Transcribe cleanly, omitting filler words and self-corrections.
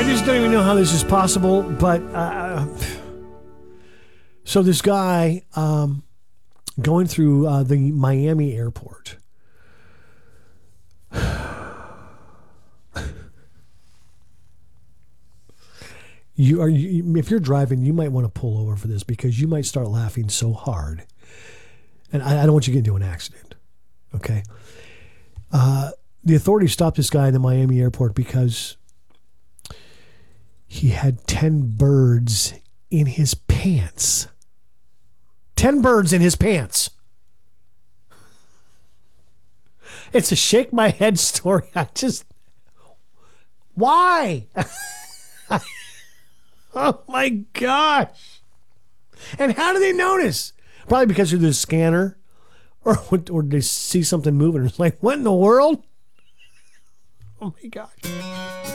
just don't even know how this is possible, but so this guy going through the Miami airport. If you're driving, you might want to pull over for this because you might start laughing so hard. And I don't want you to get into an accident. Okay. The authorities stopped this guy in the Miami airport because he had 10 birds in his pants. 10 birds in his pants. It's a shake my head story. Why? Oh my gosh. And how do they notice? Probably because of the scanner or they see something moving. It's like, what in the world? Oh my gosh.